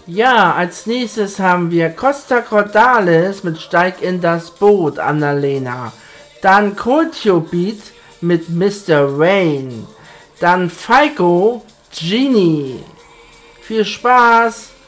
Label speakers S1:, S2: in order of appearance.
S1: Ja, als nächstes haben wir Costa Cordalis mit Steig in das Boot, Annalena. Dann Culture Beat mit Mr. Rain. Dann Falco, Genie. Viel Spaß!